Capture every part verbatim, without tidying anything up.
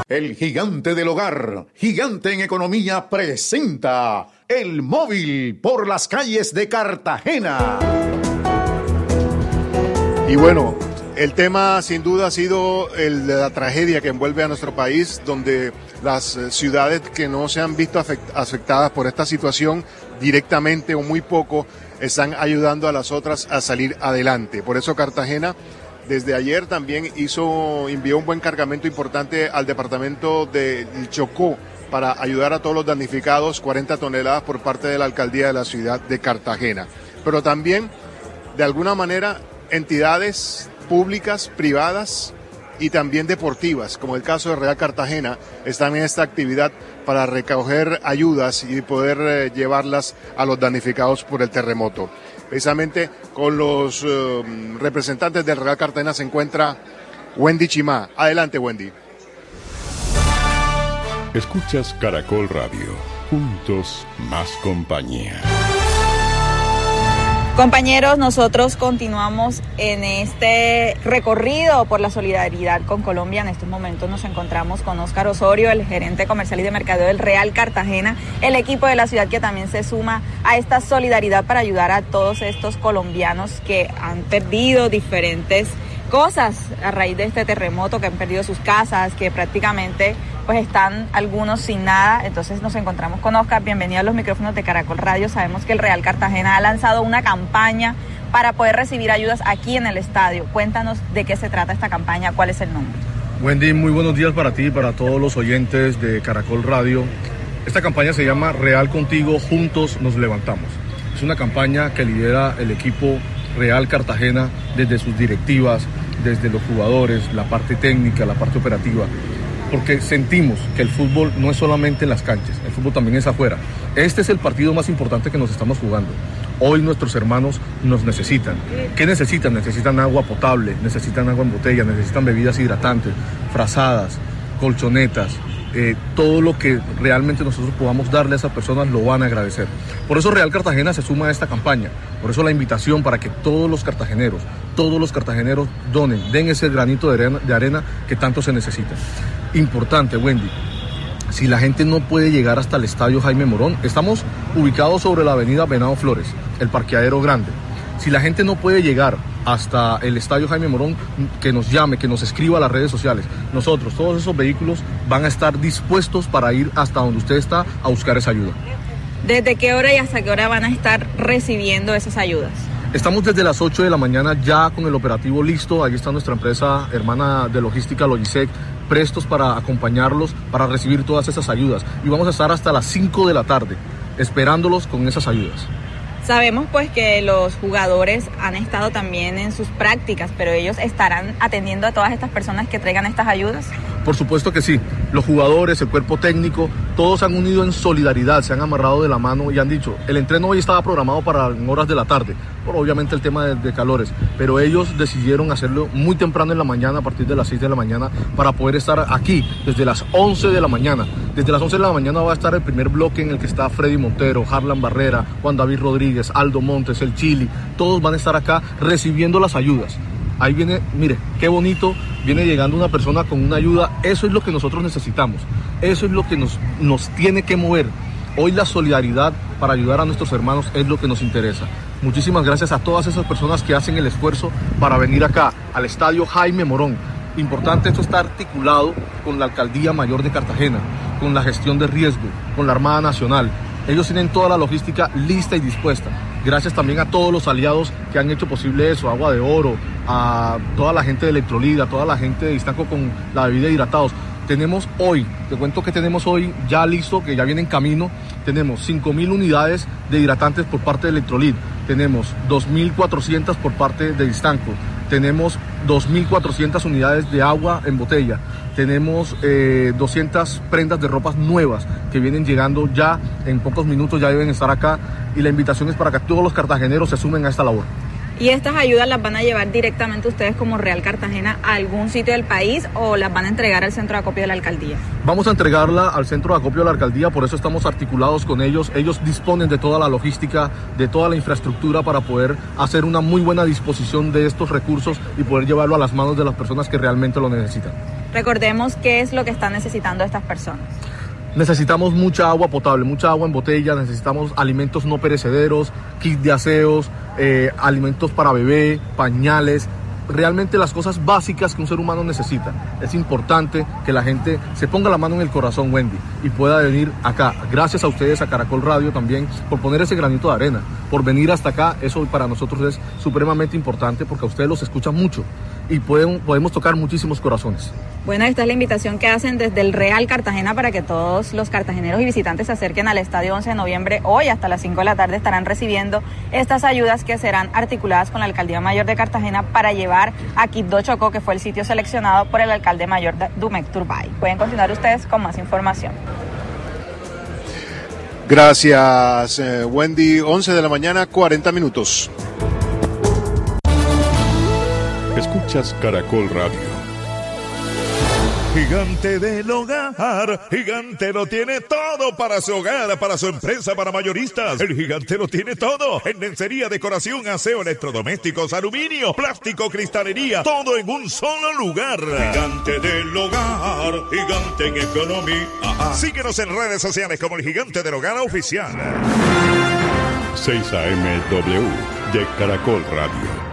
El gigante del hogar, gigante en economía, presenta El Móvil por las calles de Cartagena. Y bueno, el tema sin duda ha sido el de la tragedia que envuelve a nuestro país, donde las ciudades que no se han visto afectadas por esta situación directamente o muy poco están ayudando a las otras a salir adelante. Por eso Cartagena desde ayer también hizo, envió un buen cargamento importante al departamento de Chocó para ayudar a todos los damnificados, cuarenta toneladas por parte de la alcaldía de la ciudad de Cartagena. Pero también, de alguna manera, entidades públicas, privadas y también deportivas, como el caso de Real Cartagena, están en esta actividad para recoger ayudas y poder eh, llevarlas a los damnificados por el terremoto. Precisamente con los uh, representantes del Real Cartagena se encuentra Wendy Chimá. Adelante, Wendy. Escuchas Caracol Radio. Juntos, más compañía. Compañeros, nosotros continuamos en este recorrido por la solidaridad con Colombia. En estos momentos nos encontramos con Óscar Osorio, el gerente comercial y de mercadeo del Real Cartagena, el equipo de la ciudad que también se suma a esta solidaridad para ayudar a todos estos colombianos que han perdido diferentes cosas a raíz de este terremoto, que han perdido sus casas, que prácticamente pues están algunos sin nada. Entonces nos encontramos con Óscar. Bienvenido a los micrófonos de Caracol Radio. Sabemos que el Real Cartagena ha lanzado una campaña para poder recibir ayudas aquí en el estadio. Cuéntanos de qué se trata esta campaña, cuál es el nombre. Wendy, muy buenos días para ti y para todos los oyentes de Caracol Radio. Esta campaña se llama Real Contigo, Juntos Nos Levantamos. Es una campaña que lidera el equipo Real Cartagena desde sus directivas, desde los jugadores, la parte técnica, la parte operativa, porque sentimos que el fútbol no es solamente en las canchas, el fútbol también es afuera. Este es el partido más importante que nos estamos jugando. Hoy nuestros hermanos nos necesitan. ¿Qué necesitan? Necesitan agua potable, necesitan agua en botella, necesitan bebidas hidratantes, frazadas, colchonetas. Eh, todo lo que realmente nosotros podamos darle a esas personas lo van a agradecer. Por eso Real Cartagena se suma a esta campaña, por eso la invitación para que todos los cartageneros, todos los cartageneros donen, den ese granito de arena, de arena que tanto se necesita. Importante, Wendy, si la gente no puede llegar hasta el estadio Jaime Morón, estamos ubicados sobre la avenida Venado Flores, el parqueadero grande. Si la gente no puede llegar hasta el estadio Jaime Morón, que nos llame, que nos escriba a las redes sociales. Nosotros, todos esos vehículos van a estar dispuestos para ir hasta donde usted está a buscar esa ayuda. ¿Desde qué hora y hasta qué hora van a estar recibiendo esas ayudas? Estamos desde las ocho de la mañana ya con el operativo listo. Ahí está nuestra empresa hermana de logística, Logisec, prestos para acompañarlos, para recibir todas esas ayudas. Y vamos a estar hasta las cinco de la tarde esperándolos con esas ayudas. Sabemos pues que los jugadores han estado también en sus prácticas, pero ellos estarán atendiendo a todas estas personas que traigan estas ayudas. Por supuesto que sí. Los jugadores, el cuerpo técnico, todos se han unido en solidaridad, se han amarrado de la mano y han dicho, el entreno hoy estaba programado para horas de la tarde, por obviamente el tema de, de calores, pero ellos decidieron hacerlo muy temprano en la mañana, a partir de las seis de la mañana, para poder estar aquí desde las once de la mañana. Desde las once de la mañana va a estar el primer bloque en el que está Freddy Montero, Harlan Barrera, Juan David Rodríguez, Aldo Montes, el Chili, todos van a estar acá recibiendo las ayudas. Ahí viene, mire, qué bonito, viene llegando una persona con una ayuda. Eso es lo que nosotros necesitamos, eso es lo que nos, nos tiene que mover. Hoy la solidaridad para ayudar a nuestros hermanos es lo que nos interesa. Muchísimas gracias a todas esas personas que hacen el esfuerzo para venir acá, al estadio Jaime Morón. Importante, esto está articulado con la Alcaldía Mayor de Cartagena, con la gestión de riesgo, con la Armada Nacional. Ellos tienen toda la logística lista y dispuesta. Gracias también a todos los aliados que han hecho posible eso, Agua de Oro, a toda la gente de Electrolida, a toda la gente de Distanco con la bebida hidratados. Tenemos hoy, te cuento que tenemos hoy ya listo, que ya viene en camino, tenemos cinco mil unidades de hidratantes por parte de Electrolit, tenemos dos mil cuatrocientas por parte de Distanco, tenemos dos mil cuatrocientas unidades de agua en botella, tenemos eh, doscientas prendas de ropas nuevas que vienen llegando ya, en pocos minutos ya deben estar acá, y la invitación es para que todos los cartageneros se sumen a esta labor. ¿Y estas ayudas las van a llevar directamente ustedes como Real Cartagena a algún sitio del país o las van a entregar al centro de acopio de la alcaldía? Vamos a entregarla al centro de acopio de la alcaldía, por eso estamos articulados con ellos. Ellos disponen de toda la logística, de toda la infraestructura para poder hacer una muy buena disposición de estos recursos y poder llevarlo a las manos de las personas que realmente lo necesitan. Recordemos qué es lo que están necesitando estas personas. Necesitamos mucha agua potable, mucha agua en botella, necesitamos alimentos no perecederos, kits de aseos, eh, alimentos para bebé, pañales, realmente las cosas básicas que un ser humano necesita. Es importante que la gente se ponga la mano en el corazón, Wendy, y pueda venir acá. Gracias a ustedes, a Caracol Radio también, por poner ese granito de arena, por venir hasta acá. Eso para nosotros es supremamente importante porque a ustedes los escuchan mucho y pueden, podemos tocar muchísimos corazones. Bueno, esta es la invitación que hacen desde el Real Cartagena para que todos los cartageneros y visitantes se acerquen al Estadio once de noviembre. Hoy hasta las cinco de la tarde estarán recibiendo estas ayudas que serán articuladas con la Alcaldía Mayor de Cartagena para llevar a Quibdó Chocó, que fue el sitio seleccionado por el alcalde mayor Dumec Turbay. Pueden continuar ustedes con más información. Gracias, eh, Wendy. once de la mañana, cuarenta minutos. Escuchas Caracol Radio. Gigante del Hogar, Gigante lo tiene todo para su hogar, para su empresa, para mayoristas. El Gigante lo tiene todo en lencería, decoración, aseo, electrodomésticos, aluminio, plástico, cristalería, todo en un solo lugar. Gigante del Hogar, Gigante en economía. Síguenos en redes sociales como el Gigante del Hogar Oficial. seis A M W de Caracol Radio.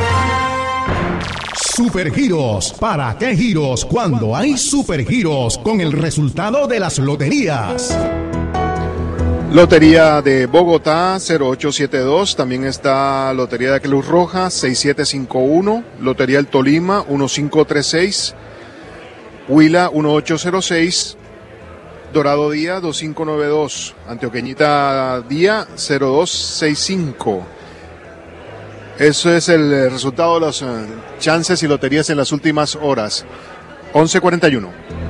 Supergiros. ¿Para qué giros cuando hay supergiros con el resultado de las loterías? Lotería de Bogotá cero ocho siete dos, también está Lotería de Cruz Roja seis siete cinco uno, Lotería del Tolima uno cinco tres seis, Huila uno ocho cero seis, Dorado Día dos cinco nueve dos, Antioqueñita Día cero dos seis cinco. Eso es el resultado de los uh, chances y loterías en las últimas horas. once cuarenta y uno.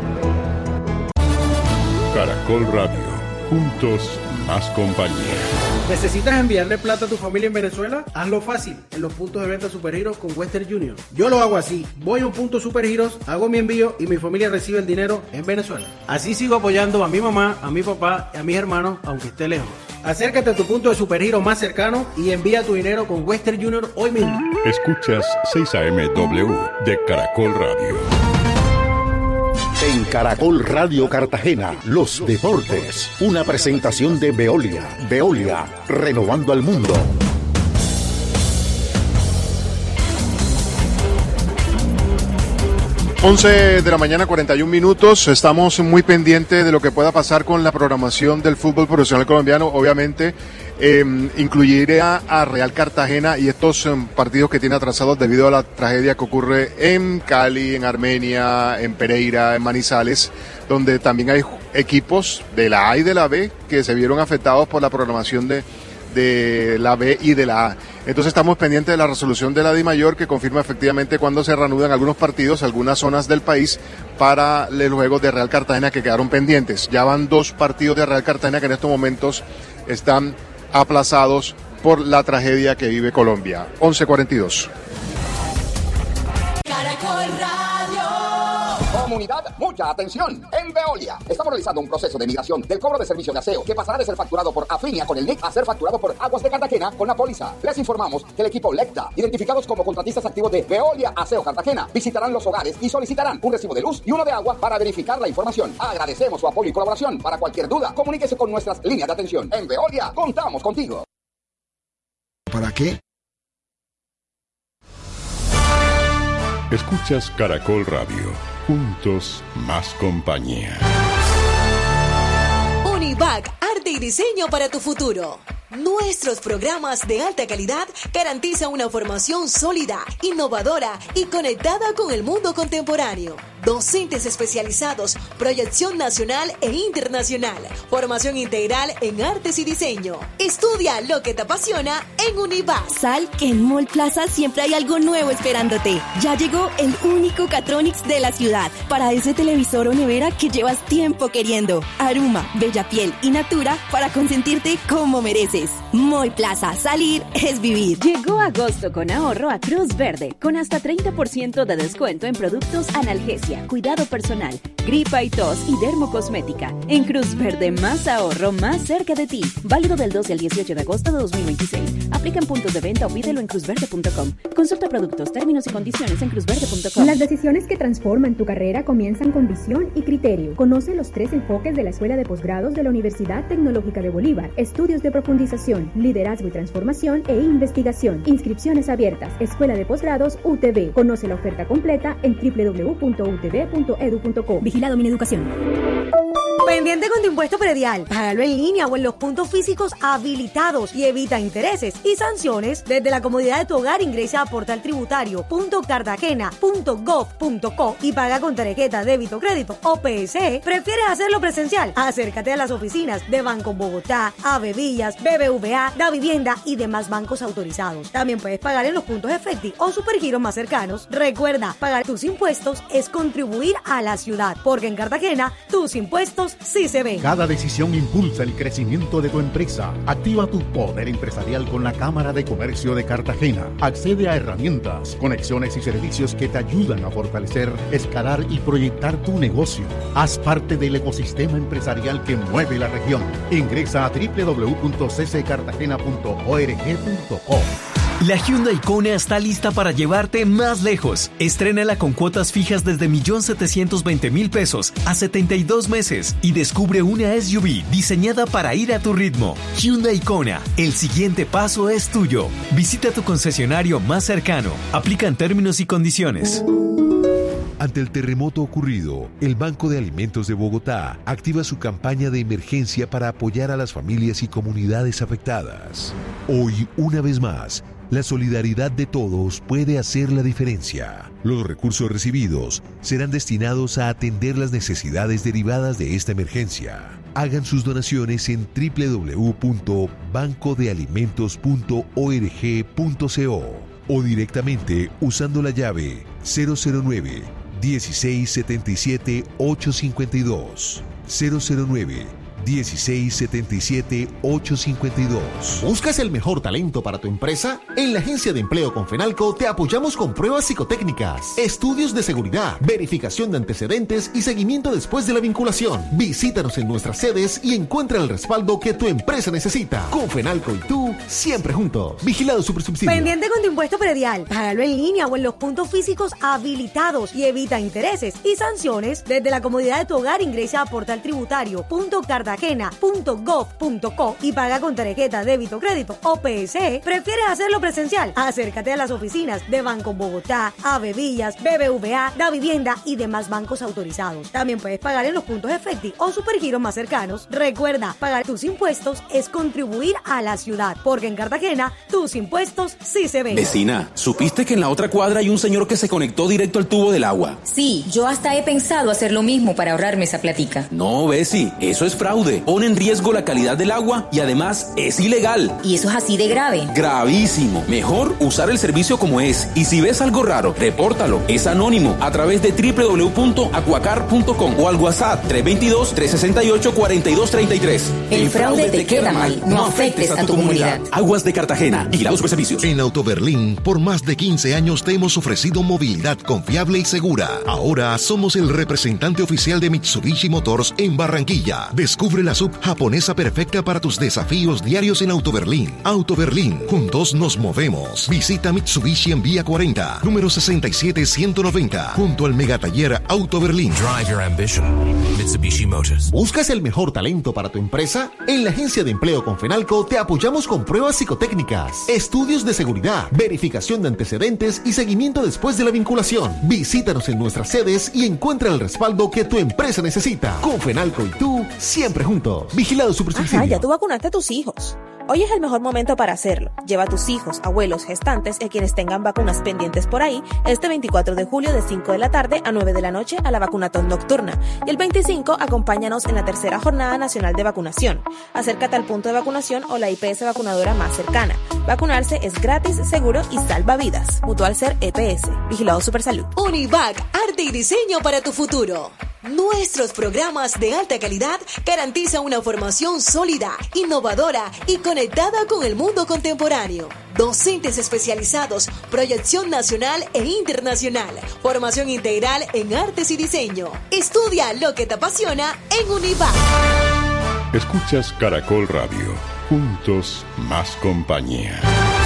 Caracol Radio. Juntos, más compañía. ¿Necesitas enviarle plata a tu familia en Venezuela? Hazlo fácil, en los puntos de venta Supergiros con Western Union. Yo lo hago así, voy a un punto Supergiros, hago mi envío y mi familia recibe el dinero en Venezuela. Así sigo apoyando a mi mamá, a mi papá y a mis hermanos, aunque esté lejos. Acércate a tu punto de Supergiros más cercano y envía tu dinero con Western Union hoy mismo. Escuchas seis A M W de Caracol Radio. En Caracol Radio Cartagena, los deportes. Una presentación de Veolia. Veolia, renovando al mundo. once de la mañana, cuarenta y un minutos. Estamos muy pendientes de lo que pueda pasar con la programación del fútbol profesional colombiano. Obviamente, eh, incluirá a Real Cartagena y estos eh, partidos que tiene atrasados debido a la tragedia que ocurre en Cali, en Armenia, en Pereira, en Manizales, donde también hay equipos de la A y de la B que se vieron afectados por la programación de de la B y de la A. Entonces estamos pendientes de la resolución de la DIMAYOR que confirma efectivamente cuando se reanudan algunos partidos, algunas zonas del país para los juegos de Real Cartagena que quedaron pendientes. Ya van dos partidos de Real Cartagena que en estos momentos están aplazados por la tragedia que vive Colombia. once cuarenta y dos. Comunidad, mucha atención. En Veolia estamos realizando un proceso de migración del cobro de servicio de aseo que pasará de ser facturado por Afinia con el N I C a ser facturado por Aguas de Cartagena con la póliza. Les informamos que el equipo Lecta, identificados como contratistas activos de Veolia Aseo Cartagena, visitarán los hogares y solicitarán un recibo de luz y uno de agua para verificar la información. Agradecemos su apoyo y colaboración. Para cualquier duda, comuníquese con nuestras líneas de atención. En Veolia, contamos contigo. ¿Para qué? Escuchas Caracol Radio. Juntos, más compañía. Univac, arte y diseño para tu futuro. Nuestros programas de alta calidad garantizan una formación sólida, innovadora y conectada con el mundo contemporáneo. Docentes especializados, proyección nacional e internacional, formación integral en artes y diseño. Estudia lo que te apasiona en Univac. Sal que en Mall Plaza siempre hay algo nuevo esperándote. Ya llegó el único Catronics de la ciudad para ese televisor o nevera que llevas tiempo queriendo. Aruma, Bellapiel y Natura para consentirte como mereces. Mall Plaza, salir es vivir. Llegó agosto con ahorro a Cruz Verde, con hasta treinta por ciento de descuento en productos analgesia, cuidado personal, gripa y tos y dermocosmética. En Cruz Verde, más ahorro, más cerca de ti. Válido del doce al dieciocho de agosto de dos mil veintiséis. Aplica en puntos de venta o pídelo en cruz verde punto com. Consulta productos, términos y condiciones en cruz verde punto com. Las decisiones que transforman tu carrera comienzan con visión y criterio. Conoce los tres enfoques de la Escuela de Posgrados de la Universidad Tecnológica de Bolívar. Estudios de profundización, liderazgo y transformación e investigación. Inscripciones abiertas. Escuela de Posgrados U T B. Conoce la oferta completa en doble u doble u doble u punto u t b punto e d u punto co. Vigilado Mineducación. Pendiente con tu impuesto predial. Págalo en línea o en los puntos físicos habilitados y evita intereses y sanciones desde la comodidad de tu hogar. Ingresa a portal tributario punto cartagena punto gov punto co y paga con tarjeta débito crédito o P S E. ¿Prefieres hacerlo presencial? Acércate a las oficinas de Banco Bogotá, Avevillas, B B V A, Da Vivienda y demás bancos autorizados. También puedes pagar en los puntos Efecti o Supergiros más cercanos. Recuerda, pagar tus impuestos es contribuir a la ciudad, porque en Cartagena tus impuestos sí se ven. Cada decisión impulsa el crecimiento de tu empresa. Activa tu poder empresarial con la Cámara de Comercio de Cartagena. Accede a herramientas, conexiones y servicios que te ayudan a fortalecer, escalar y proyectar tu negocio. Haz parte del ecosistema empresarial que mueve la región. Ingresa a doble u doble u doble u punto c c cartagena punto org punto co. La Hyundai Kona está lista para llevarte más lejos. Estrénala con cuotas fijas desde un millón setecientos veinte mil pesos a setenta y dos meses y descubre una S U V diseñada para ir a tu ritmo. Hyundai Kona, el siguiente paso es tuyo. Visita tu concesionario más cercano. Aplican términos y condiciones. Ante el terremoto ocurrido, el Banco de Alimentos de Bogotá activa su campaña de emergencia para apoyar a las familias y comunidades afectadas. Hoy, una vez más, la solidaridad de todos puede hacer la diferencia. Los recursos recibidos serán destinados a atender las necesidades derivadas de esta emergencia. Hagan sus donaciones en doble u doble u doble u punto banco de alimentos punto org punto co o directamente usando la llave cero cero nueve, dieciséis setenta y siete, ochocientos cincuenta y dos. cero cero nueve, dieciséis setenta y siete, ochocientos cincuenta y dos. ¿Buscas el mejor talento para tu empresa? En la Agencia de Empleo Confenalco te apoyamos con pruebas psicotécnicas, estudios de seguridad, verificación de antecedentes y seguimiento después de la vinculación. Visítanos en nuestras sedes y encuentra el respaldo que tu empresa necesita. Confenalco y tú, siempre juntos. Vigilado Supersubsidio. Pendiente con tu impuesto predial. Págalo en línea o en los puntos físicos habilitados y evita intereses y sanciones desde la comodidad de tu hogar. Ingresa a portal tributario punto cartagena punto gov punto co y paga con tarjeta débito crédito o P S E. ¿Prefieres hacerlo presencial? Acércate a las oficinas de Banco Bogotá, Avevillas, B B V A, Da Vivienda y demás bancos autorizados. También puedes pagar en los puntos Efecti o Supergiros más cercanos. Recuerda, pagar tus impuestos es contribuir a la ciudad, porque en Cartagena tus impuestos sí se ven. Vecina, ¿supiste que en la otra cuadra hay un señor que se conectó directo al tubo del agua? Sí, yo hasta he pensado hacer lo mismo para ahorrarme esa platica. No, Besi, eso es fraude. Pone en riesgo la calidad del agua y además es ilegal. ¿Y eso es así de grave? Gravísimo. Mejor usar el servicio como es. Y si ves algo raro, repórtalo. Es anónimo a través de doble u doble u doble u punto acuacar punto com o al WhatsApp tres dos dos, tres seis ocho, cuatro dos tres tres. El, El fraude, fraude te queda mal. No afectes a tu comunidad. Aguas de Cartagena. Vigilados por servicios. En Autoberlín, por más de quince años te hemos ofrecido movilidad confiable y segura. Ahora somos el representante oficial de Mitsubishi Motors en Barranquilla. Descubre la sub japonesa perfecta para tus desafíos diarios en Autoberlín. Autoberlín, juntos nos movemos. Visita Mitsubishi en Vía cuarenta, número sesenta y siete ciento noventa, junto al megataller Autoberlín. Drive your ambition. Mitsubishi Motors. ¿Buscas el mejor talento para tu empresa? En la Agencia de Empleo Confenalco te apoyamos con pruebas psicotécnicas, estudios de seguridad, verificación de antecedentes y seguimiento después de la vinculación. Visítanos en nuestras sedes y encuentra el respaldo que tu empresa necesita. Confenalco y tú, siempre juntos. Vigilado Supersubsidio. Ajá, ya tú vacunaste a tus hijos. Hoy es el mejor momento para hacerlo. Lleva a tus hijos, abuelos, gestantes y a quienes tengan vacunas pendientes por ahí este veinticuatro de julio de cinco de la tarde a nueve de la noche a la vacunatón nocturna. Y el veinticinco, acompáñanos en la tercera jornada nacional de vacunación. Acércate al punto de vacunación o la I P S vacunadora más cercana. Vacunarse es gratis, seguro y salva vidas. Mutual Ser E P S. Vigilado Supersalud. Univac, arte y diseño para tu futuro. Nuestros programas de alta calidad garantizan una formación sólida, innovadora y conectada con el mundo contemporáneo. Docentes especializados, proyección nacional e internacional, formación integral en artes y diseño. Estudia lo que te apasiona en Univac. Escuchas Caracol Radio. Juntos, más compañía.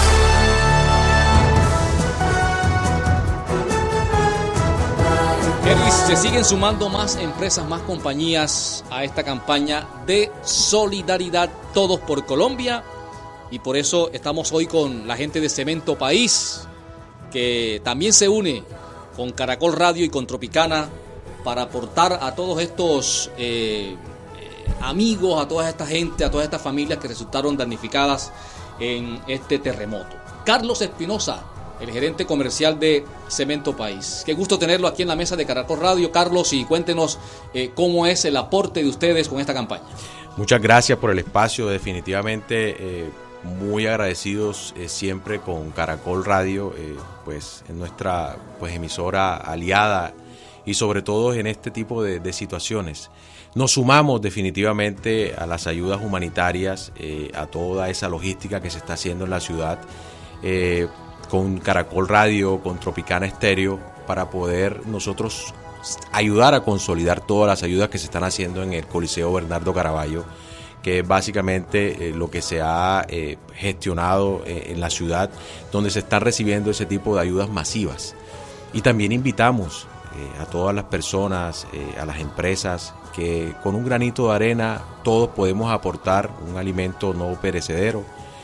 Elvis, se siguen sumando más empresas, más compañías a esta campaña de solidaridad, todos por Colombia, y por eso estamos hoy con la gente de Cemento País, que también se une con Caracol Radio y con Tropicana para aportar a todos estos eh, eh, amigos, a toda esta gente, a todas estas familias que resultaron damnificadas en este terremoto. Carlos Espinosa, el gerente comercial de Cemento País. Qué gusto tenerlo aquí en la mesa de Caracol Radio. Carlos, y cuéntenos eh, cómo es el aporte de ustedes con esta campaña. Muchas gracias por el espacio. Definitivamente eh, muy agradecidos eh, siempre con Caracol Radio, eh, pues en nuestra pues emisora aliada, y sobre todo en este tipo de, de situaciones. Nos sumamos definitivamente a las ayudas humanitarias, eh, a toda esa logística que se está haciendo en la ciudad, eh, con Caracol Radio, con Tropicana Estéreo, para poder nosotros ayudar a consolidar todas las ayudas que se están haciendo en el Coliseo Bernardo Caraballo, que es básicamente eh, lo que se ha eh, gestionado eh, en la ciudad, donde se están recibiendo ese tipo de ayudas masivas. Y también invitamos eh, a todas las personas, eh, a las empresas, que con un granito de arena todos podemos aportar un alimento no perecedero,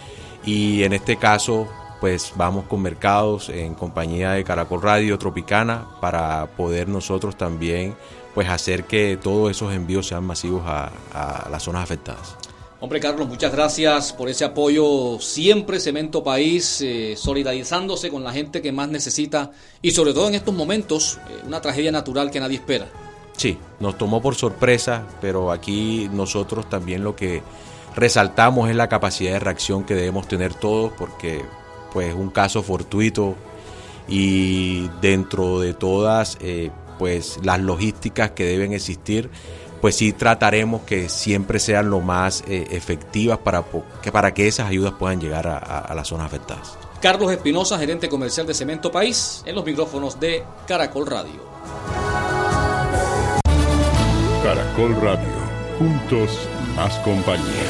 y en este caso pues vamos con mercados en compañía de Caracol Radio, Tropicana, para poder nosotros también pues hacer que todos esos envíos sean masivos a, a las zonas afectadas. Hombre, Carlos, muchas gracias por ese apoyo siempre. Cemento País, eh, solidarizándose con la gente que más necesita, y sobre todo en estos momentos, eh, una tragedia natural que nadie espera. Sí, nos tomó por sorpresa, pero aquí nosotros también lo que resaltamos es la capacidad de reacción que debemos tener todos, porque pues un caso fortuito, y dentro de todas eh, pues las logísticas que deben existir, pues sí trataremos que siempre sean lo más eh, efectivas para que, para que esas ayudas puedan llegar a, a, a las zonas afectadas. Carlos Espinosa, gerente comercial de Cemento País, en los micrófonos de Caracol Radio. Caracol Radio, juntos más compañía.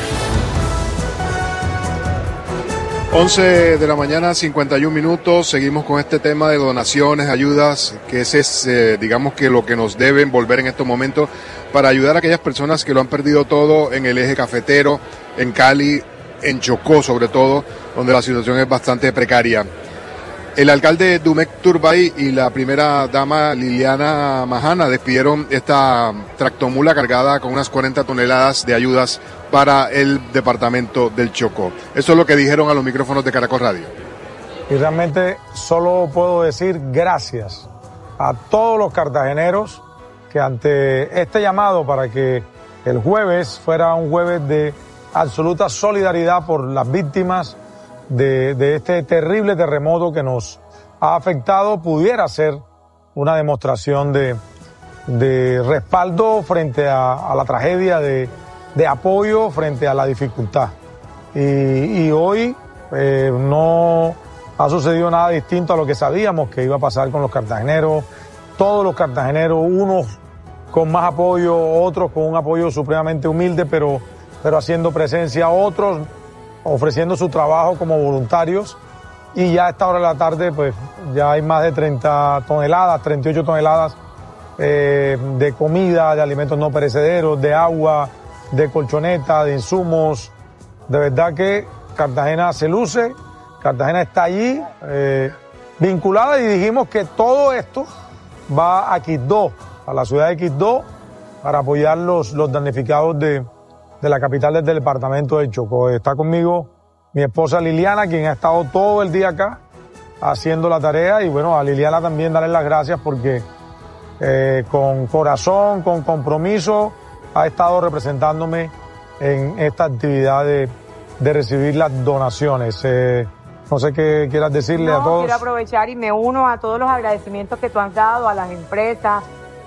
once de la mañana, cincuenta y un minutos. Seguimos con este tema de donaciones, ayudas, que ese es, eh, digamos que lo que nos deben volver en estos momentos para ayudar a aquellas personas que lo han perdido todo en el eje cafetero, en Cali, en Chocó sobre todo, donde la situación es bastante precaria. El alcalde Dumec Turbay y la primera dama Liliana Majana despidieron esta tractomula cargada con unas cuarenta toneladas de ayudas para el departamento del Chocó. Eso es lo que dijeron a los micrófonos de Caracol Radio. Y realmente solo puedo decir gracias a todos los cartageneros que ante este llamado para que el jueves fuera un jueves de absoluta solidaridad por las víctimas de, de este terrible terremoto que nos ha afectado, pudiera ser una demostración de, de respaldo frente a, a la tragedia, de, de apoyo frente a la dificultad. Y, y hoy eh, no ha sucedido nada distinto a lo que sabíamos que iba a pasar con los cartageneros. Todos los cartageneros, unos con más apoyo, otros con un apoyo supremamente humilde, pero, pero haciendo presencia, otros ofreciendo su trabajo como voluntarios, y ya a esta hora de la tarde pues ya hay más de treinta toneladas, treinta y ocho toneladas eh, de comida, de alimentos no perecederos, de agua, de colchoneta, de insumos. De verdad que Cartagena se luce, Cartagena está allí eh, vinculada, y dijimos que todo esto va a Quibdó, a la ciudad de Quibdó, para apoyar los, los damnificados de de la capital del departamento del Chocó. Está conmigo mi esposa Liliana, quien ha estado todo el día acá haciendo la tarea, y bueno, a Liliana también darle las gracias porque eh, con corazón, con compromiso, ha estado representándome en esta actividad de, de recibir las donaciones. Eh, no sé qué quieras decirle no, a todos. Quiero aprovechar y me uno a todos los agradecimientos que tú has dado a las empresas,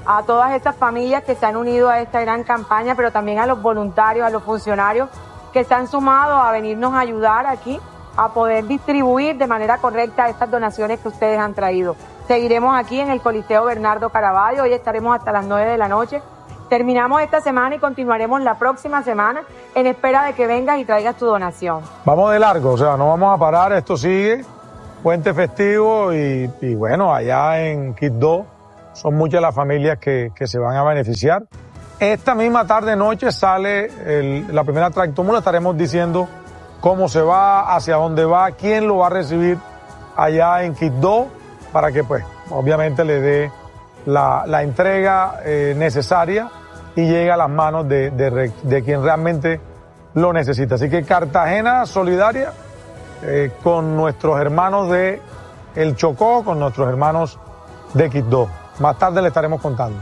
a todas estas familias que se han unido a esta gran campaña, pero también a los voluntarios, a los funcionarios que se han sumado a venirnos a ayudar aquí a poder distribuir de manera correcta estas donaciones que ustedes han traído. Seguiremos aquí en el Coliseo Bernardo Caraballo, hoy estaremos hasta las nueve de la noche. Terminamos esta semana y continuaremos la próxima semana en espera de que vengas y traigas tu donación. Vamos de largo, o sea, no vamos a parar, esto sigue, puente festivo y, y bueno, allá en Quibdó son muchas las familias que, que se van a beneficiar. Esta misma tarde-noche sale el, la primera tractomula, estaremos diciendo cómo se va, hacia dónde va, quién lo va a recibir allá en Quibdó, para que pues obviamente le dé la, la entrega eh, necesaria y llegue a las manos de, de, de quien realmente lo necesita. Así que Cartagena solidaria eh, con nuestros hermanos de El Chocó, con nuestros hermanos de Quibdó. Más tarde le estaremos contando.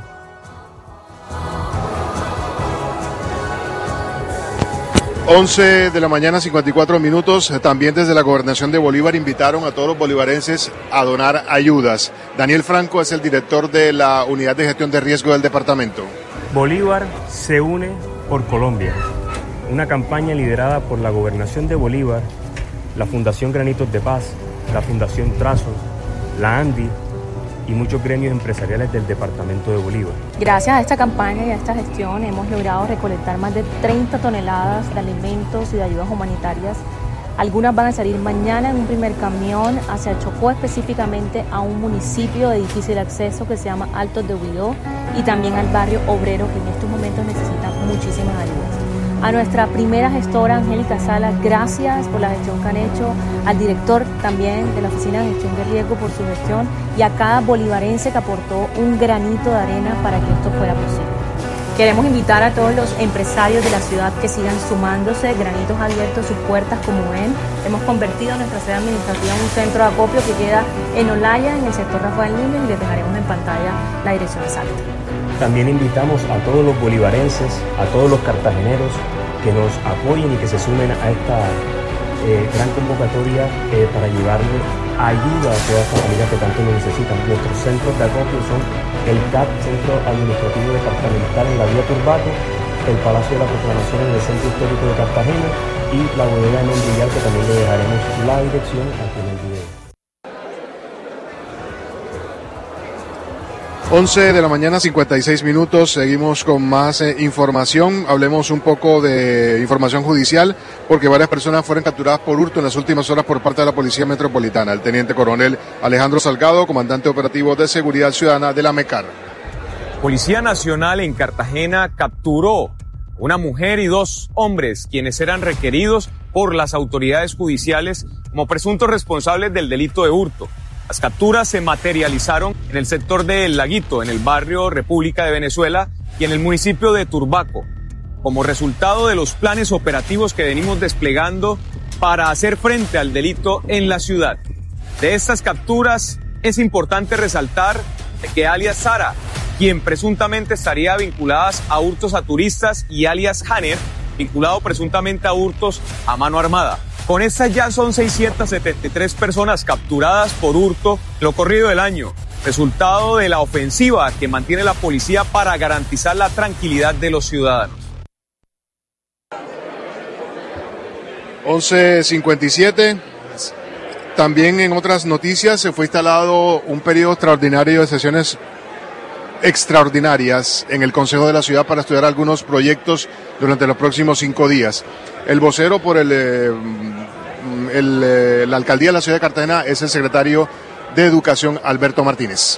once de la mañana, cincuenta y cuatro minutos. También desde la Gobernación de Bolívar invitaron a todos los bolivarenses a donar ayudas. Daniel Franco es el director de la Unidad de Gestión de Riesgo del departamento. Bolívar se une por Colombia. Una campaña liderada por la Gobernación de Bolívar, la Fundación Granitos de Paz, la Fundación Trazos, la ANDI y muchos gremios empresariales del departamento de Bolívar. Gracias a esta campaña y a esta gestión hemos logrado recolectar más de treinta toneladas de alimentos y de ayudas humanitarias. Algunas van a salir mañana en un primer camión hacia el Chocó, específicamente a un municipio de difícil acceso que se llama Altos de Huidó, y también al barrio obrero, que en estos momentos necesita muchísimas ayudas. A nuestra primera gestora, Angélica Salas, gracias por la gestión que han hecho, al director también de la Oficina de Gestión de Riesgo por su gestión, y a cada bolivarense que aportó un granito de arena para que esto fuera posible. Queremos invitar a todos los empresarios de la ciudad que sigan sumándose. Granitos ha abierto sus puertas, como ven. Hemos convertido nuestra sede administrativa en un centro de acopio que queda en Olaya, en el sector Rafael Niño, y les dejaremos en pantalla la dirección exacta. También invitamos a todos los bolivarenses, a todos los cartageneros que nos apoyen y que se sumen a esta eh, gran convocatoria eh, para llevarle ayuda a todas las familias que tanto lo necesitan. Nuestros centros de acopio son el C A P, Centro Administrativo Departamental en la vía Turbaco, el Palacio de la Proclamación en el Centro Histórico de Cartagena y la bodega de Membrillar, que también le dejaremos la dirección aquí en el video. once de la mañana, cincuenta y seis minutos, seguimos con más eh, información. Hablemos un poco de información judicial, porque varias personas fueron capturadas por hurto en las últimas horas por parte de la Policía Metropolitana. El teniente coronel Alejandro Salgado, comandante operativo de Seguridad Ciudadana de la MECAR. Policía Nacional en Cartagena capturó una mujer y dos hombres, quienes eran requeridos por las autoridades judiciales como presuntos responsables del delito de hurto. Las capturas se materializaron en el sector de El Laguito, en el barrio República de Venezuela y en el municipio de Turbaco, como resultado de los planes operativos que venimos desplegando para hacer frente al delito en la ciudad. De estas capturas es importante resaltar que alias Sara, quien presuntamente estaría vinculada a hurtos a turistas, y alias Hanner, vinculado presuntamente a hurtos a mano armada. Con estas ya son seiscientas setenta y tres personas capturadas por hurto lo corrido del año, resultado de la ofensiva que mantiene la policía para garantizar la tranquilidad de los ciudadanos. once cincuenta y siete. También en otras noticias se fue instalado un periodo extraordinario de sesiones extraordinarias en el Consejo de la Ciudad para estudiar algunos proyectos durante los próximos cinco días. El vocero por el, eh, el, eh, la Alcaldía de la Ciudad de Cartagena es el secretario de Educación, Alberto Martínez.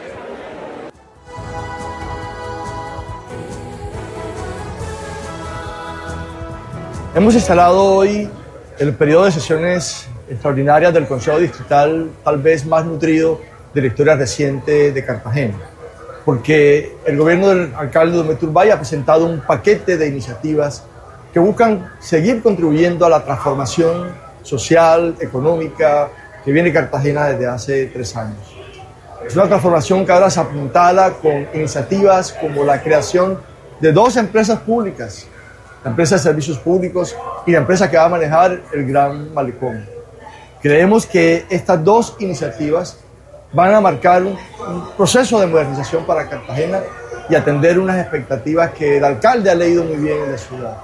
Hemos instalado hoy el periodo de sesiones extraordinarias del Consejo Distrital tal vez más nutrido de la historia reciente de Cartagena, porque el gobierno del alcalde Domé Turbay ha presentado un paquete de iniciativas que buscan seguir contribuyendo a la transformación social, económica que viene Cartagena desde hace tres años. Es una transformación que ahora se apuntada con iniciativas como la creación de dos empresas públicas, la empresa de servicios públicos y la empresa que va a manejar el Gran Malecón. Creemos que estas dos iniciativas van a marcar un, un proceso de modernización para Cartagena y atender unas expectativas que el alcalde ha leído muy bien en la ciudad.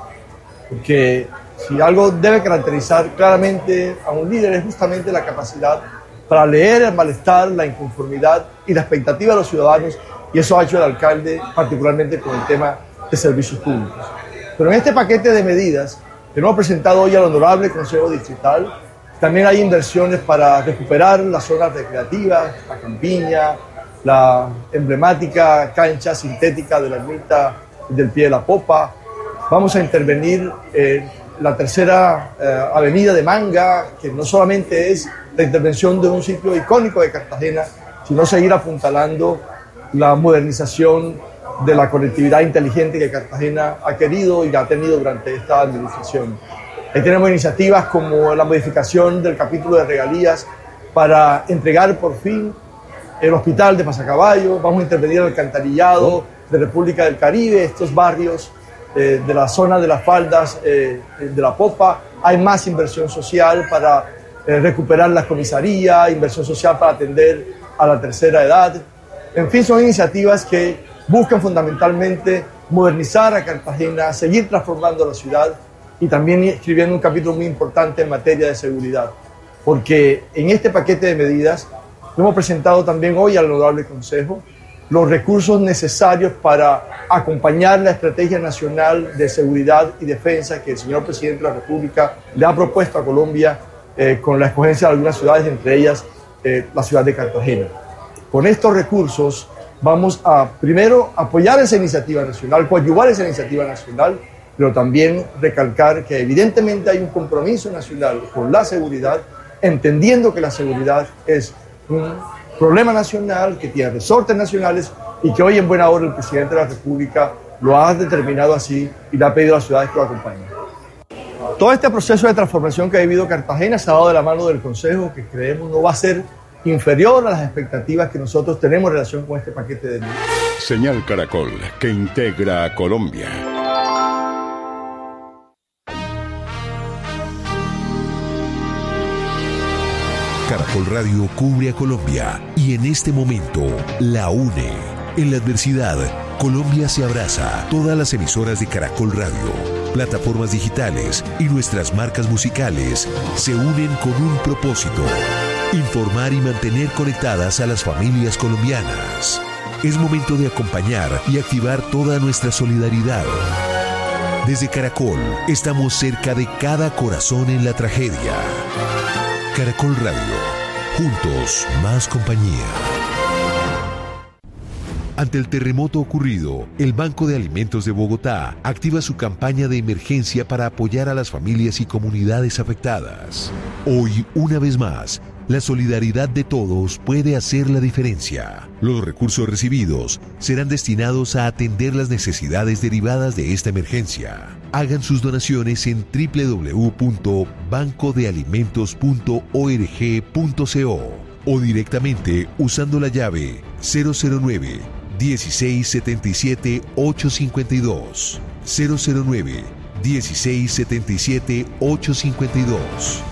Porque si algo debe caracterizar claramente a un líder es justamente la capacidad para leer el malestar, la inconformidad y la expectativa de los ciudadanos, y eso ha hecho el alcalde particularmente con el tema de servicios públicos. Pero en este paquete de medidas que hemos presentado hoy al Honorable Consejo Distrital, también hay inversiones para recuperar las zonas recreativas, la campiña, la emblemática cancha sintética de la ermita del Pie de la Popa. Vamos a intervenir en la tercera eh, avenida de Manga, que no solamente es la intervención de un sitio icónico de Cartagena, sino seguir apuntalando la modernización de la conectividad inteligente que Cartagena ha querido y ha tenido durante esta administración. Ahí tenemos iniciativas como la modificación del capítulo de regalías para entregar por fin el hospital de Pasacaballo. Vamos a intervenir en el alcantarillado de República del Caribe, estos barrios eh, de la zona de las faldas eh, de la Popa. Hay más inversión social para eh, recuperar la comisaría, inversión social para atender a la tercera edad. En fin, son iniciativas que buscan fundamentalmente modernizar a Cartagena, seguir transformando la ciudad y también escribiendo un capítulo muy importante en materia de seguridad. Porque en este paquete de medidas hemos presentado también hoy al Honorable Consejo los recursos necesarios para acompañar la Estrategia Nacional de Seguridad y Defensa que el señor Presidente de la República le ha propuesto a Colombia eh, con la escogencia de algunas ciudades, entre ellas eh, la ciudad de Cartagena. Con estos recursos vamos a, primero, apoyar esa iniciativa nacional, coadyuvar esa iniciativa nacional, pero también recalcar que evidentemente hay un compromiso nacional con la seguridad, entendiendo que la seguridad es un problema nacional, que tiene resortes nacionales y que hoy en buena hora el Presidente de la República lo ha determinado así y le ha pedido a las ciudades que lo acompañen. Todo este proceso de transformación que ha vivido Cartagena se ha dado de la mano del Consejo, que creemos no va a ser inferior a las expectativas que nosotros tenemos en relación con este paquete de medidas. Señal Caracol, que integra a Colombia. Caracol Radio cubre a Colombia y en este momento la une. En la adversidad, Colombia se abraza. Todas las emisoras de Caracol Radio, plataformas digitales y nuestras marcas musicales se unen con un propósito: informar y mantener conectadas a las familias colombianas. Es momento de acompañar y activar toda nuestra solidaridad. Desde Caracol, estamos cerca de cada corazón en la tragedia. Caracol Radio, juntos más compañía. Ante el terremoto ocurrido, el Banco de Alimentos de Bogotá activa su campaña de emergencia para apoyar a las familias y comunidades afectadas. Hoy, una vez más, la solidaridad de todos puede hacer la diferencia. Los recursos recibidos serán destinados a atender las necesidades derivadas de esta emergencia. Hagan sus donaciones en doble u doble u doble u punto banco de alimentos punto org punto co o directamente usando la llave cero cero nueve, dieciséis setenta y siete, ochocientos cincuenta y dos. cero cero nueve, dieciséis setenta y siete, ochocientos cincuenta y dos.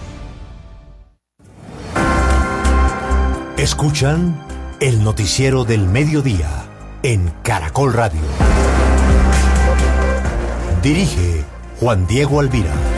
Escuchan el noticiero del mediodía en Caracol Radio. Dirige Juan Diego Alvira.